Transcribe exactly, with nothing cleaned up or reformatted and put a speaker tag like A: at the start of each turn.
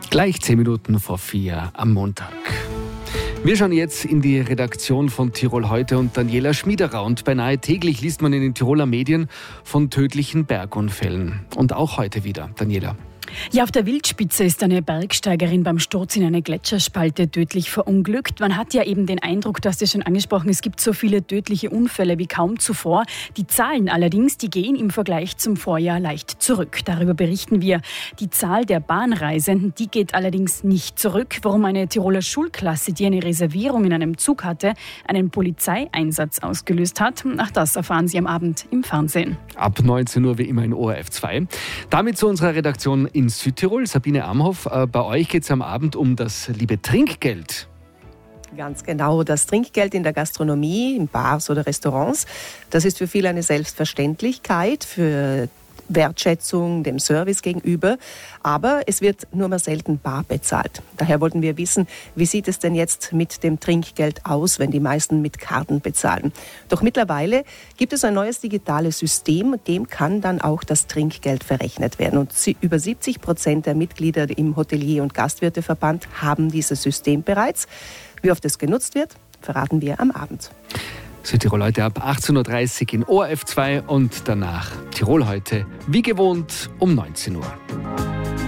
A: Gleich zehn Minuten vor vier am Montag. Wir schauen jetzt in die Redaktion von Tirol heute und Daniela Schmiederer. Und beinahe täglich liest man in den Tiroler Medien von tödlichen Bergunfällen. Und auch heute wieder. Daniela.
B: Ja, auf der Wildspitze ist eine Bergsteigerin beim Sturz in eine Gletscherspalte tödlich verunglückt. Man hat ja eben den Eindruck, dass das schon angesprochen, es gibt so viele tödliche Unfälle wie kaum zuvor. Die Zahlen allerdings, die gehen im Vergleich zum Vorjahr leicht zurück. Darüber berichten wir. Die Zahl der Bahnreisenden, die geht allerdings nicht zurück. Warum eine Tiroler Schulklasse, die eine Reservierung in einem Zug hatte, einen Polizeieinsatz ausgelöst hat, ach, das erfahren Sie am Abend im Fernsehen.
A: Ab neunzehn Uhr wie immer in O R F zwei. Damit zu unserer Redaktion in Südtirol. Sabine Amhoff, äh, bei euch geht es am Abend um das liebe Trinkgeld.
C: Ganz genau, das Trinkgeld in der Gastronomie, in Bars oder Restaurants, das ist für viele eine Selbstverständlichkeit, für Wertschätzung dem Service gegenüber, aber es wird nur mehr selten bar bezahlt. Daher wollten wir wissen, wie sieht es denn jetzt mit dem Trinkgeld aus, wenn die meisten mit Karten bezahlen. Doch mittlerweile gibt es ein neues digitales System, dem kann dann auch das Trinkgeld verrechnet werden. Und über siebzig Prozent der Mitglieder im Hotelier- und Gastwirteverband haben dieses System bereits. Wie oft es genutzt wird, verraten wir am Abend.
A: Südtirol heute ab achtzehn Uhr dreißig in O R F zwei und danach Tirol heute, wie gewohnt, um neunzehn Uhr.